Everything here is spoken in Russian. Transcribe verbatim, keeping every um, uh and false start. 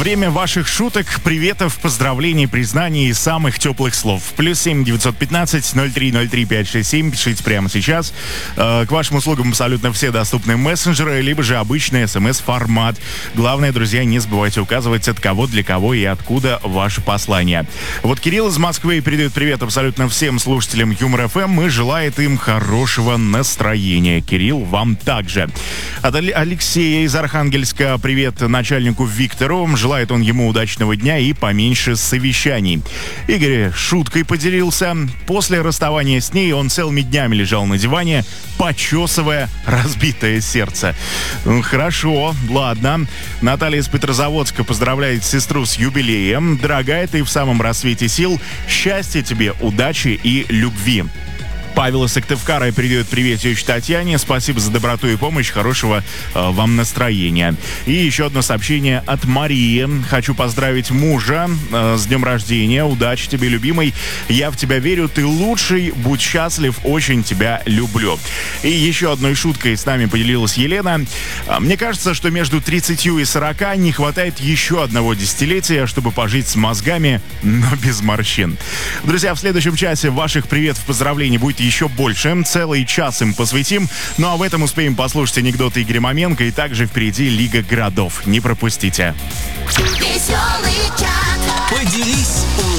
Время ваших шуток, приветов, поздравлений, признаний и самых теплых слов. Плюс семь девятьсот пятнадцать ноль три ноль три пять шесть семь. Пишите прямо сейчас. Э, к вашим услугам абсолютно все доступные мессенджеры, либо же обычный смс-формат. Главное, друзья, не забывайте указывать, от кого, для кого и откуда ваше послание. Вот Кирилл из Москвы передает привет абсолютно всем слушателям Юмор эф эм и желает им хорошего настроения. Кирилл, вам также. От Алексея из Архангельска привет начальнику Виктору. Желает он ему удачного дня и поменьше совещаний. Игорь шуткой поделился. После расставания с ней он целыми днями лежал на диване, почесывая разбитое сердце. Хорошо, ладно. Наталья из Петрозаводска поздравляет сестру с юбилеем. Дорогая, ты в самом рассвете сил. Счастья тебе, удачи и любви. Павел из Сыктывкара передает привет тёще Татьяне. Спасибо за доброту и помощь. Хорошего э, вам настроения. И еще одно сообщение от Марии. Хочу поздравить мужа э, с днем рождения. Удачи тебе, любимый. Я в тебя верю. Ты лучший. Будь счастлив. Очень тебя люблю. И еще одной шуткой с нами поделилась Елена. Мне кажется, что между тридцатью и сорока не хватает еще одного десятилетия, чтобы пожить с мозгами, но без морщин. Друзья, в следующем часе ваших приветов, поздравлений будет еще больше. Целый час им посвятим. Ну а в этом успеем послушать анекдоты Игоря Маменко. И также впереди Лига городов. Не пропустите. Веселый чат. Поделись